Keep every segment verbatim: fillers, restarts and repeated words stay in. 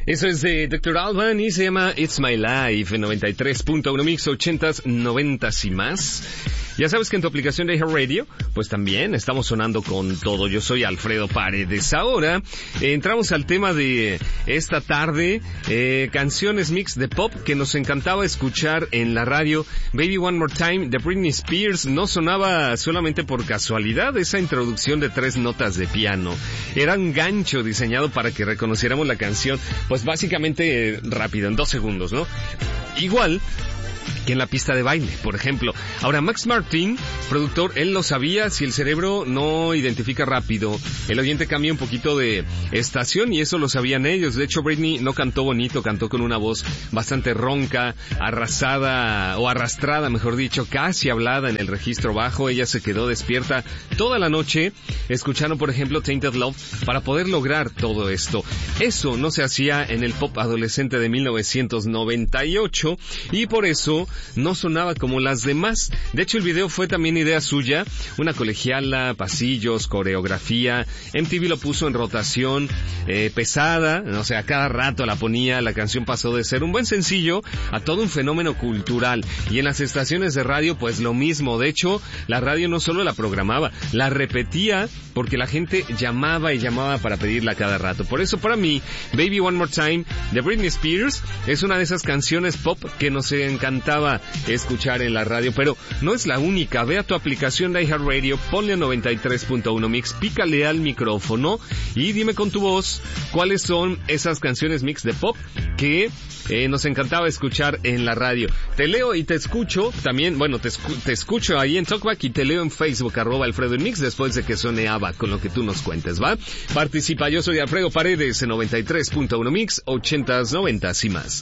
Eso es de doctor Alban y se llama It's My Life en noventa y tres punto uno Mix, ochentas, noventas y más. Ya sabes que en tu aplicación de iHeartRadio, pues también estamos sonando con todo. Yo soy Alfredo Paredes. Ahora eh, entramos al tema de esta tarde, eh, canciones mix de pop que nos encantaba escuchar en la radio. Baby One More Time de Britney Spears no sonaba solamente por casualidad. Esa introducción de tres notas de piano era un gancho diseñado para que reconociéramos la canción, pues básicamente eh, rápido, en dos segundos, ¿no? Igual que en la pista de baile, por ejemplo. Ahora, Max Martin, productor, él lo sabía, si el cerebro no identifica rápido, el oyente cambia un poquito de estación y eso lo sabían ellos. De hecho, Britney no cantó bonito, cantó con una voz bastante ronca, arrasada, o arrastrada, mejor dicho, casi hablada en el registro bajo. Ella se quedó despierta toda la noche, escuchando, por ejemplo, Tainted Love, para poder lograr todo esto. Eso no se hacía en el pop adolescente de mil novecientos noventa y ocho, y por eso no sonaba como las demás. De hecho, el video fue también idea suya, una colegiala, pasillos, coreografía. M T V lo puso en rotación eh, pesada, o sea, cada rato la ponía. La canción pasó de ser un buen sencillo a todo un fenómeno cultural. Y en las estaciones de radio, pues lo mismo. De hecho, la radio no solo la programaba, la repetía porque la gente llamaba y llamaba para pedirla cada rato. Por eso, para mí, Baby One More Time de Britney Spears es una de esas canciones pop que nos encantaba escuchar en la radio, pero no es la única. Ve a tu aplicación de iHeartRadio, ponle a noventa y tres punto uno Mix, pícale al micrófono y dime con tu voz cuáles son esas canciones mix de pop que eh, nos encantaba escuchar en la radio. Te leo y te escucho también, bueno, te, escu- te escucho ahí en Talkback y te leo en Facebook, arroba Alfredo en Mix, después de que suene ABBA con lo que tú nos cuentes, ¿va? Participa, yo soy Alfredo Paredes en noventa y tres punto uno Mix, ochentas, noventas y más.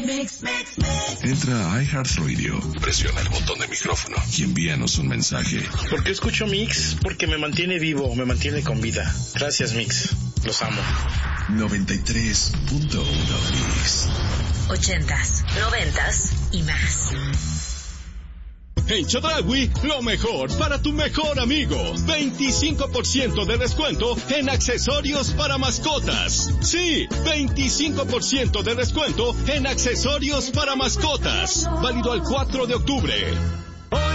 Entra a iHeartRadio, presiona el botón de micrófono y envíanos un mensaje. ¿Por qué escucho Mix? Porque me mantiene vivo, me mantiene con vida. Gracias, Mix. Los amo. noventa y tres punto uno Mix. Ochentas, noventas y más. En Chedraui, lo mejor para tu mejor amigo. veinticinco por ciento de descuento en accesorios para mascotas. Sí, veinticinco por ciento de descuento en accesorios para mascotas. Válido al cuatro de octubre.